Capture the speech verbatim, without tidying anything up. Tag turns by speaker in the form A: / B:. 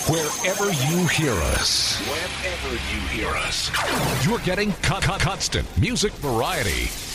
A: Wherever you hear us, wherever you hear us, you're getting con- con- constant music variety.